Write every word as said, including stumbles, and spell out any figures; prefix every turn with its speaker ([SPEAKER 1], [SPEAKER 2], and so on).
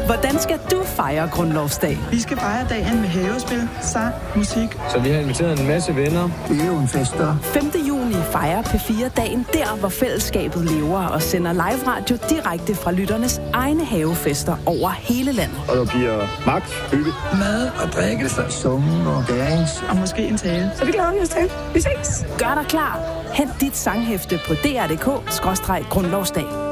[SPEAKER 1] Hvordan skal du fejre grundlovsdag?
[SPEAKER 2] Vi skal fejre dagen med havespil, sang, musik.
[SPEAKER 3] Så vi har inviteret en masse venner.
[SPEAKER 4] Det er jo en fest, der.
[SPEAKER 1] femte juni fejrer P fire dagen der, hvor fællesskabet lever og sender live radio direkte fra lytternes egne havefester over hele landet.
[SPEAKER 3] Og der bliver magt, hygge,
[SPEAKER 4] mad og drikke, sungen og dance.
[SPEAKER 2] Og måske en tale.
[SPEAKER 1] Så det glæder vi os til. Vi ses. Gør dig klar. Hent dit sanghæfte på d r punktum d k skråstreg grundlovsdag.